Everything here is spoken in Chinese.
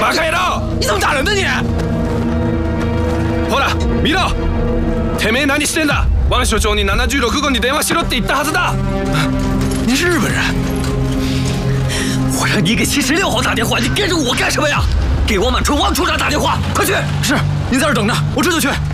马开朗， 你怎么打人呢你？ ほら見ろ。てめえ何してんだ？王所長に76号に電話しろって言ったはずだ。 你是日本人？我让你给76号打电话，你跟着我干什么呀？给王满春王处长打电话，快去！是，您在这等着，我这就去。